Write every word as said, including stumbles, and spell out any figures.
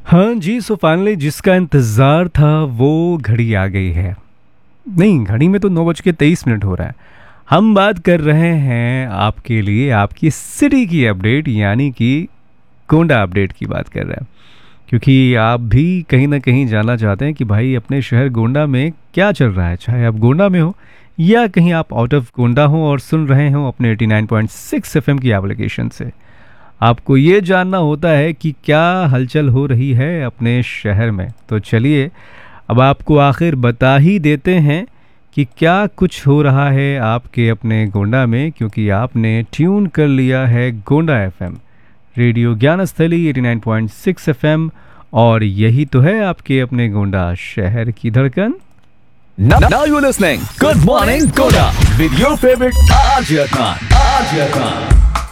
हाँ जी, so finally जिसका इंतज़ार था वो घड़ी आ गई है। नहीं, घड़ी में तो नौ बज के तेईस मिनट हो रहा है। हम बात कर रहे हैं आपके लिए आपकी सिटी की अपडेट, यानी कि गोंडा अपडेट की बात कर रहे हैं। क्योंकि आप भी कहीं ना कहीं जानना चाहते हैं कि भाई अपने शहर गोंडा में क्या चल रहा है, चाहे आप गोंडा में हो या कहीं आप आउट ऑफ गोंडा हो और सुन रहे हो अपने eighty nine point six F M की एप्लीकेशन से। आपको ये जानना होता है कि क्या हलचल हो रही है अपने शहर में। तो चलिए अब आपको आखिर बता ही देते हैं कि क्या कुछ हो रहा है आपके अपने गोंडा में, क्योंकि आपने ट्यून कर लिया है Gonda FM, radio Gyansthali eighty nine point six FM. और यही तो है आपके अपने गोंडा शहर की धड़कन। Now, now you're listening. Good morning, Koda. With your favorite R J Khan. R J Khan.